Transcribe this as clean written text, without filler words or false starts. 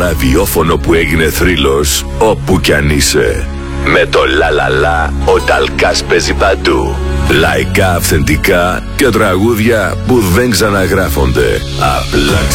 ραδιόφωνο που έγινε θρύλος όπου κι αν είσαι. Με το λαλαλά ο Ταλκάς παίζει παντού. Λαϊκά, αυθεντικά και τραγούδια που δεν ξαναγράφονται. Απλά